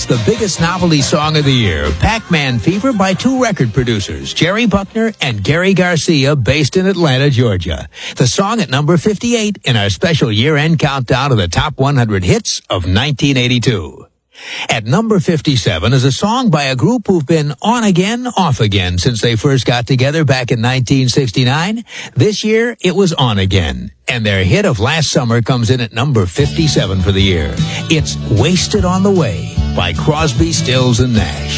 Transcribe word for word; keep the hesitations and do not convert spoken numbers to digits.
the biggest novelty song of the year, Pac-Man Fever by two record producers, Jerry Buckner and Gary Garcia, based in Atlanta, Georgia. The song at number fifty-eight in our special year-end countdown of the top one hundred hits of nineteen eighty-two. At number fifty-seven is a song by a group who've been on again, off again since they first got together back in nineteen sixty-nine. This year, it was on again. And their hit of last summer comes in at number fifty-seven for the year. It's Wasted on the Way by Crosby, Stills, and Nash.